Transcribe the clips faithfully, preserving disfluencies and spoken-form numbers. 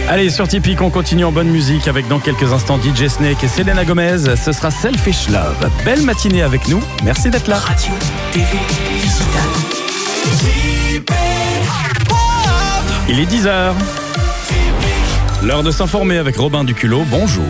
Allez, sur Tipeee, on continue en bonne musique avec dans quelques instants D J Snake et Selena Gomez. Ce sera Selfish Love. Belle matinée avec nous. Merci d'être là. Radio, T V, digital. Il est dix heures. L'heure de s'informer avec Robin Duculot. Bonjour.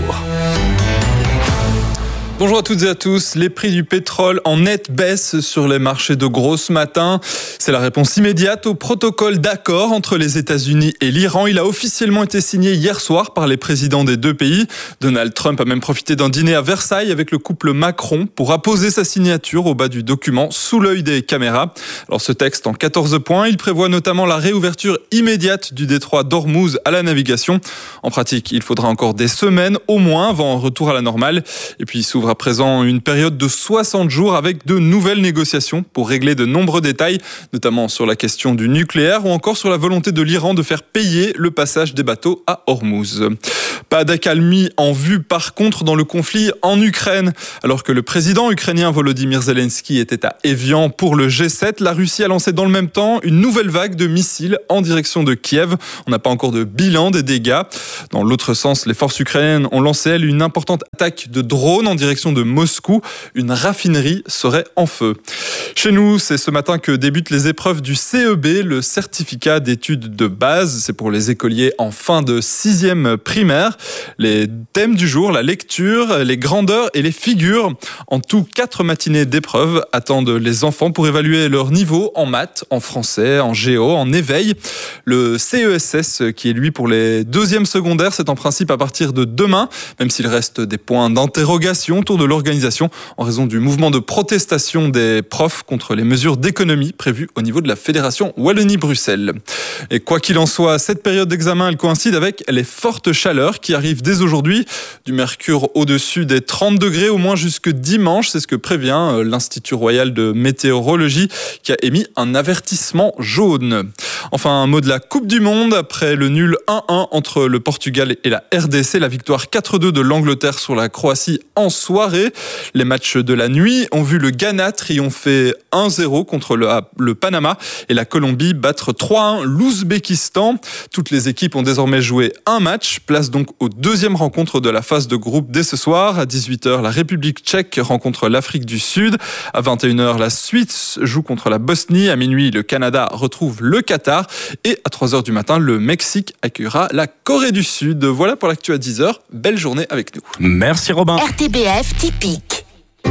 Bonjour à toutes et à tous. Les prix du pétrole en nette baisse sur les marchés de gros ce matin. C'est la réponse immédiate au protocole d'accord entre les États-Unis et l'Iran. Il a officiellement été signé hier soir par les présidents des deux pays. Donald Trump a même profité d'un dîner à Versailles avec le couple Macron pour apposer sa signature au bas du document sous l'œil des caméras. Alors ce texte en quatorze points, il prévoit notamment la réouverture immédiate du détroit d'Ormuz à la navigation. En pratique, il faudra encore des semaines au moins avant un retour à la normale. Et puis il s'ouvre à présent une période de soixante jours avec de nouvelles négociations pour régler de nombreux détails, notamment sur la question du nucléaire ou encore sur la volonté de l'Iran de faire payer le passage des bateaux à Ormuz. Pas d'accalmie en vue par contre dans le conflit en Ukraine. Alors que le président ukrainien Volodymyr Zelensky était à Évian pour le G sept, la Russie a lancé dans le même temps une nouvelle vague de missiles en direction de Kiev. On n'a pas encore de bilan des dégâts. Dans l'autre sens, les forces ukrainiennes ont lancé, elles, une importante attaque de drones en direction de Moscou. Une raffinerie serait en feu. Chez nous, c'est ce matin que débutent les épreuves du C E B, le certificat d'études de base. C'est pour les écoliers en fin de sixième primaire. Les thèmes du jour, la lecture, les grandeurs et les figures. En tout, quatre matinées d'épreuves attendent les enfants pour évaluer leur niveau en maths, en français, en géo, en éveil. Le C E S S, qui est lui pour les deuxièmes secondaires, c'est en principe à partir de demain, même s'il reste des points d'interrogation autour de l'organisation en raison du mouvement de protestation des profs contre les mesures d'économie prévues au niveau de la Fédération Wallonie-Bruxelles. Et quoi qu'il en soit, cette période d'examen, elle coïncide avec les fortes chaleurs qui arrivent dès aujourd'hui. Du mercure au-dessus des trente degrés, au moins jusque dimanche, c'est ce que prévient l'Institut Royal de Météorologie qui a émis un avertissement jaune. Enfin, un mot de la Coupe du Monde. Après le nul un un entre le Portugal et la R D C, la victoire quatre deux de l'Angleterre sur la Croatie en soirée. Les matchs de la nuit ont vu le Ghana triompher un zéro contre le, le Panama et la Colombie battre trois un l'Ouzbékistan. Toutes les équipes ont désormais joué un match. Place donc aux deuxième rencontre de la phase de groupe dès ce soir. À dix-huit heures, la République tchèque rencontre l'Afrique du Sud. À vingt et une heures, la Suisse joue contre la Bosnie. À minuit, le Canada retrouve le Qatar. Et à trois heures du matin, le Mexique accueillera la Corée du Sud. Voilà pour l'actu à dix heures. Belle journée avec nous. Merci Robin. R T B F typique.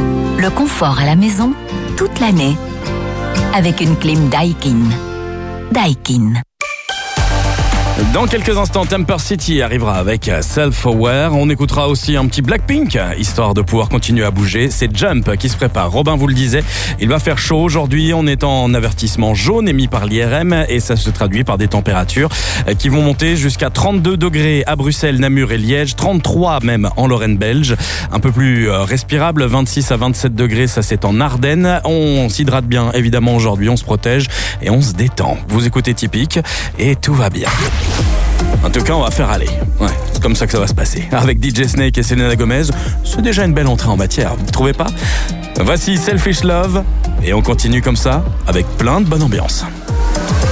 Le confort à la maison toute l'année avec une clim Daikin. Daikin. Dans quelques instants, Temper City arrivera avec Self-Aware. On écoutera aussi un petit Blackpink, histoire de pouvoir continuer à bouger. C'est Jump qui se prépare. Robin vous le disait, il va faire chaud aujourd'hui. On est en avertissement jaune émis par l'I R M et ça se traduit par des températures qui vont monter jusqu'à trente-deux degrés à Bruxelles, Namur et Liège, trente-trois même en Lorraine belge. Un peu plus respirable, vingt-six à vingt-sept degrés, ça c'est en Ardennes. On s'hydrate bien évidemment aujourd'hui, on se protège et on se détend. Vous écoutez Typique et tout va bien. En tout cas, on va faire aller. Ouais, c'est comme ça que ça va se passer. Avec D J Snake et Selena Gomez, c'est déjà une belle entrée en matière, vous ne trouvez pas ? Voici Selfish Love et on continue comme ça avec plein de bonne ambiance.